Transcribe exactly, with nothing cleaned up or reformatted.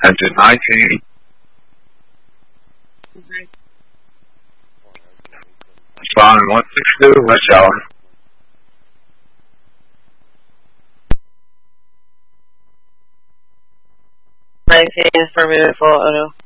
Engine nineteen. Spawn one six two, West Shower. nineteen, affirmative, full auto.